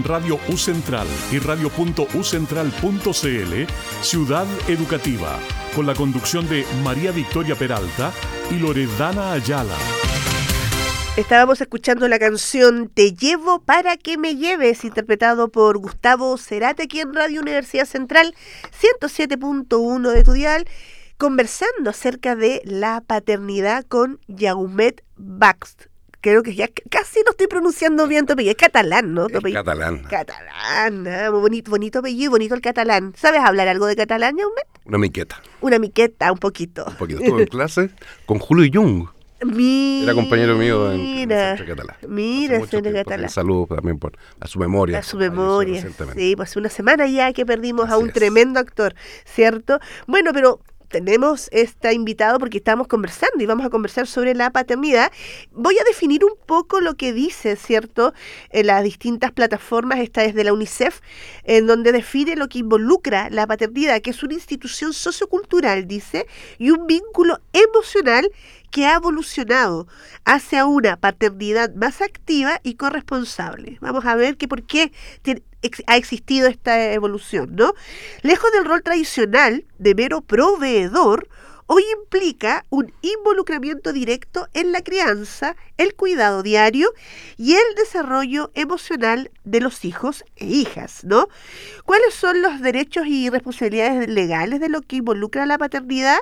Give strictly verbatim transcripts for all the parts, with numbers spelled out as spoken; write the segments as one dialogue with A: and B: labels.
A: en Radio U Central y radio punto u central punto c l, Ciudad Educativa, con la conducción de María Victoria Peralta y Loredana Ayala.
B: Estábamos escuchando la canción Te llevo para que me lleves, interpretado por Gustavo Cerati, aquí en Radio Universidad Central ciento siete punto uno de tu dial, conversando acerca de la paternidad con Jaumet Baxt. Creo que ya casi no estoy pronunciando bien tu apellido. Es catalán, ¿no? Tu
C: Es
B: apellido.
C: catalán.
B: Catalán, ah, bonito, bonito apellido, bonito el catalán. ¿Sabes hablar algo de catalán, Jaumet?
C: Una miqueta.
B: Una miqueta, un poquito.
C: Un poquito. Estuve en clase con Julio Jung.
B: Mira,
C: Era compañero mío en, en el centro catalán.
B: Mira,
C: Hace mucho
B: centro
C: tiempo.
B: catalán.
C: Saludos también por, a su memoria.
B: A su memoria.
C: Falleció
B: Sí, pues una semana ya que perdimos
C: Así
B: a un
C: es.
B: tremendo actor, ¿cierto? Bueno, pero tenemos esta invitado porque estamos conversando y vamos a conversar sobre la paternidad. Voy a definir un poco lo que dice, ¿cierto?, en las distintas plataformas. Esta es de la UNICEF, en donde define lo que involucra la paternidad, que es una institución sociocultural, dice, y un vínculo emocional que ha evolucionado hacia una paternidad más activa y corresponsable. Vamos a ver que por qué tiene, ex, ha existido esta evolución, ¿no? Lejos del rol tradicional de mero proveedor, hoy implica un involucramiento directo en la crianza, el cuidado diario y el desarrollo emocional de los hijos e hijas, ¿no? ¿Cuáles son los derechos y responsabilidades legales de lo que involucra la paternidad?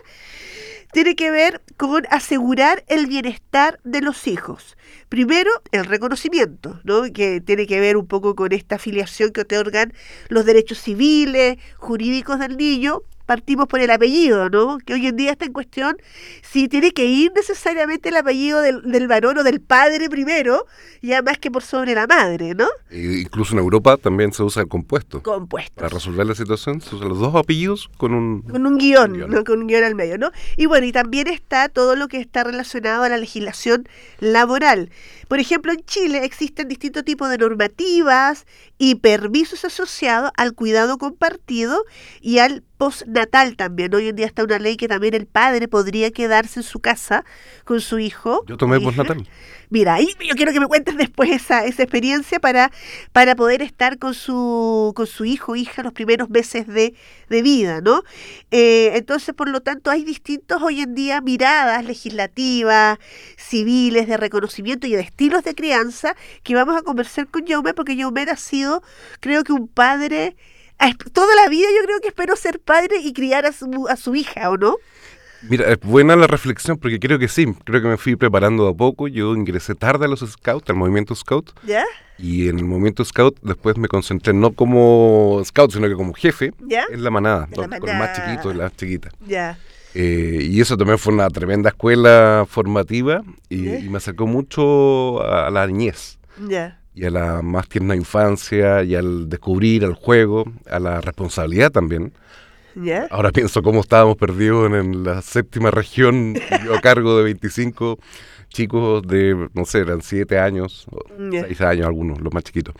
B: Tiene que ver con asegurar el bienestar de los hijos. Primero, el reconocimiento, ¿no?, que tiene que ver un poco con esta afiliación que otorgan los derechos civiles, jurídicos del niño. Partimos por el apellido, ¿no?, que hoy en día está en cuestión si tiene que ir necesariamente el apellido del, del varón o del padre primero, ya más que por sobre la madre, ¿no?
C: E incluso en Europa también se usa el compuesto.
B: Compuestos.
C: Para resolver la situación se usan los dos apellidos con un...
B: Con un guión,
C: un guión.
B: ¿no? Con un guión al medio, ¿no? Y bueno, y también está todo lo que está relacionado a la legislación laboral. Por ejemplo, en Chile existen distintos tipos de normativas y permisos asociados al cuidado compartido y al postnatal también. Hoy en día está una ley que también el padre podría quedarse en su casa con su hijo.
C: Yo tomé
B: hija.
C: postnatal.
B: Mira, ahí yo quiero que me cuentes después esa, esa experiencia para, para poder estar con su, con su hijo o hija los primeros meses de, de vida, ¿no? Eh, entonces, por lo tanto, hay distintos hoy en día miradas legislativas, civiles, de reconocimiento y de estilos de crianza que vamos a conversar con Jaumet, porque Jaumet ha sido, creo que un padre, toda la vida yo creo que espero ser padre y criar a su, a su hija, ¿o no?
C: Mira, es buena la reflexión porque creo que sí, creo que me fui preparando de a poco. Yo ingresé tarde a los Scouts, al movimiento Scout.
B: ¿Ya?
C: Y en el movimiento Scout después me concentré no como Scout, sino que como jefe
B: ¿Ya?
C: en la manada,
B: En la
C: con, con los más
B: manada.
C: chiquitos y las chiquitas.
B: Ya.
C: Eh, y eso también fue una tremenda escuela formativa y,
B: ¿Ya?
C: y me acercó mucho a, a la niñez
B: Ya.
C: y a la más tierna infancia y al descubrir, al juego, a la responsabilidad también.
B: ¿Ya?
C: Ahora pienso cómo estábamos perdidos en, en la séptima región, yo a cargo de veinticinco chicos de, no sé, eran siete años,
B: Ya.
C: seis años algunos, los más chiquitos.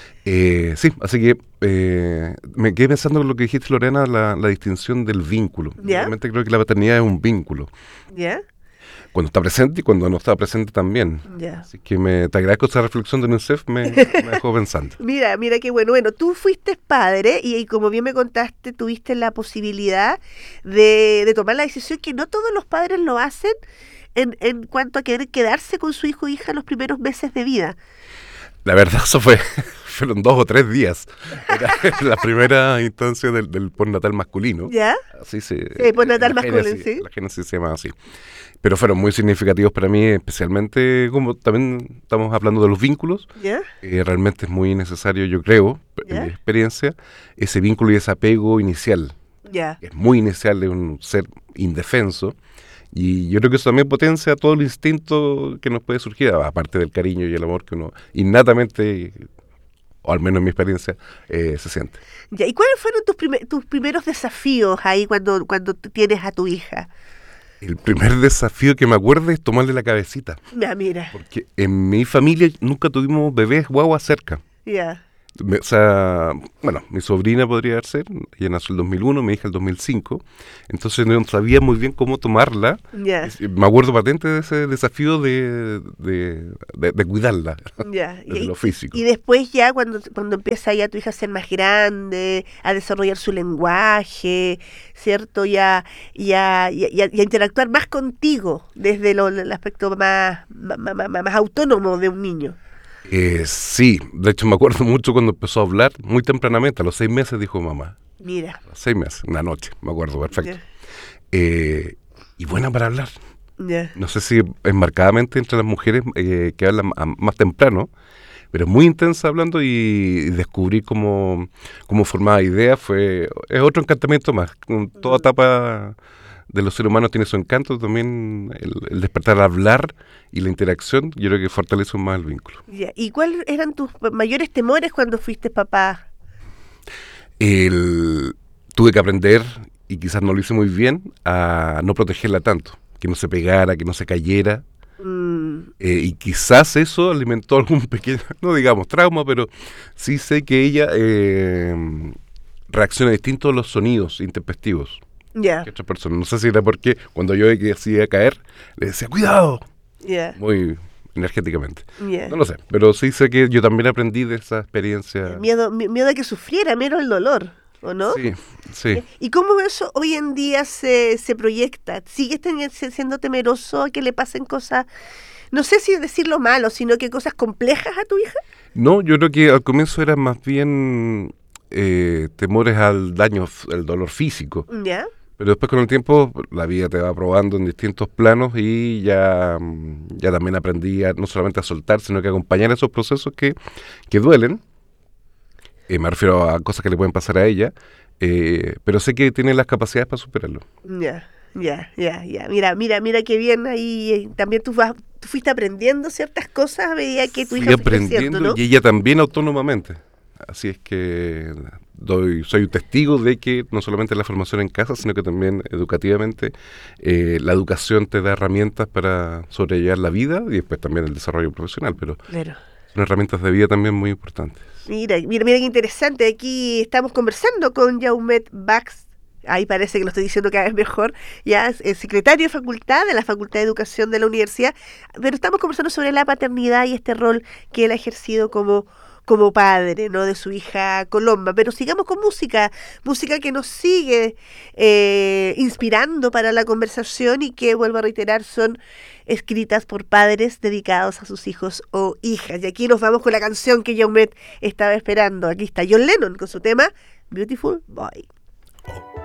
C: Eh, sí, así que eh, me quedé pensando en lo que dijiste, Lorena, la, la distinción del vínculo.
B: ¿Ya?
C: Realmente creo que la paternidad es un vínculo,
B: ¿Ya?
C: cuando está presente y cuando no está presente también.
B: Ya.
C: Así que me, te agradezco esa reflexión de UNICEF, me, me dejó pensando.
B: Mira, mira qué bueno. Bueno, tú fuiste padre y, y como bien me contaste, tuviste la posibilidad de, de tomar la decisión que no todos los padres lo hacen en, en cuanto a querer quedarse con su hijo o hija los primeros meses de vida.
C: La verdad, eso fue, fueron dos o tres días. Era la primera instancia del, del postnatal masculino.
B: ¿Ya?
C: Así se,
B: Sí, postnatal
C: la
B: masculino,
C: génesis-
B: sí.
C: La génesis se llama así. Pero fueron muy significativos para mí, especialmente como también estamos hablando de los vínculos.
B: ¿Ya?
C: Eh, realmente es muy necesario, yo creo, en
B: ¿Ya?
C: mi experiencia, ese vínculo y ese apego inicial.
B: Ya.
C: Es muy inicial de un ser indefenso. Y yo creo que eso también potencia todo el instinto que nos puede surgir, aparte del cariño y el amor que uno innatamente, o al menos en mi experiencia, eh, se siente.
B: Ya. ¿Y cuáles fueron tus, primer- tus primeros desafíos ahí cuando, cuando tú tienes a tu hija?
C: El primer desafío que me acuerdo es tomarle la cabecita,
B: Ya, mira.
C: porque en mi familia nunca tuvimos bebés guaguas cerca.
B: Ya.
C: Me- o sea, bueno, mi sobrina podría ser, ella nació el dos mil uno, mi hija el dos mil cinco, entonces no sabía muy bien cómo tomarla.
B: Ya,
C: Y me acuerdo patente de ese desafío de, de, de- de cuidarla,
B: ya.
C: desde
B: Y,
C: lo físico.
B: y después ya cuando, cuando empieza ya tu hija a ser más grande, a desarrollar su lenguaje, ¿cierto? Ya, ya, ya, ya- y a interactuar más contigo desde lo- el aspecto más, más, más- más- más autónomo de un niño.
C: Eh, sí, de hecho me acuerdo mucho cuando empezó a hablar, muy tempranamente, a los seis meses dijo mamá,
B: Mira,
C: a los seis meses, una noche, me acuerdo perfecto.
B: ya,
C: Eh, y buena para hablar.
B: ya,
C: No sé si es marcadamente entre las mujeres eh, que hablan a- más temprano, pero es muy intensa hablando y, y descubrí cómo, cómo formaba ideas. Fue, es otro encantamiento más. Con toda etapa de los seres humanos tiene su encanto, también el, el despertar al hablar y la interacción, yo creo que fortalece más el vínculo.
B: ya. ¿Y cuáles eran tus mayores temores cuando fuiste papá?
C: El, tuve que aprender, y quizás no lo hice muy bien, a no protegerla tanto, que no se pegara, que no se cayera.
B: Mm,
C: Eh, y quizás eso alimentó algún pequeño, no digamos trauma, pero sí sé que ella eh, reacciona distinto a los sonidos intempestivos
B: ya,
C: que otras personas. No sé si era porque cuando yo veía que se iba a caer, le decía, cuidado,
B: ya,
C: muy energéticamente.
B: ya.
C: No lo sé, pero sí sé que yo también aprendí de esa experiencia.
B: Miedo, mi- miedo a que sufriera, miedo al dolor, ¿o no?
C: Sí, sí.
B: ¿Y cómo eso hoy en día se, se proyecta? ¿Sigues teni- se- siendo temeroso a que le pasen cosas, no sé si decirlo malo, sino que cosas complejas a tu hija?
C: No, yo creo que al comienzo eran más bien eh, temores al daño, f- al dolor físico.
B: ¿Ya?
C: Pero después con el tiempo la vida te va probando en distintos planos y ya, mm, ya también aprendí a, no solamente a soltar, sino que a acompañar esos procesos que, que duelen. Eh, me refiero a cosas que le pueden pasar a ella, eh, pero sé que tiene las capacidades para superarlo.
B: Ya, ya, ya, ya. Mira, mira, mira qué bien ahí. eh, También tú, vas, tú fuiste aprendiendo ciertas cosas a medida que tu
C: Fui
B: hija fue
C: aprendiendo
B: creciendo, ¿no?
C: y ella también autónomamente. Así es que doy, soy un testigo de que no solamente la formación en casa, sino que también educativamente eh, la educación te da herramientas para sobrellevar la vida y después también el desarrollo profesional, pero
B: Claro.
C: son herramientas de vida también muy importantes.
B: Mira, mira, mira qué interesante. Aquí estamos conversando con Jaumet Bax. Ahí parece que lo estoy diciendo cada vez mejor. Ya es el secretario de facultad de la Facultad de Educación de la universidad. Pero estamos conversando sobre la paternidad y este rol que él ha ejercido como, como padre, ¿no? De su hija Colomba. Pero sigamos con música. Música que nos sigue eh, inspirando para la conversación y que, vuelvo a reiterar, son escritas por padres dedicados a sus hijos o hijas. Y aquí nos vamos con la canción que Jaumet estaba esperando. Aquí está John Lennon con su tema Beautiful Boy.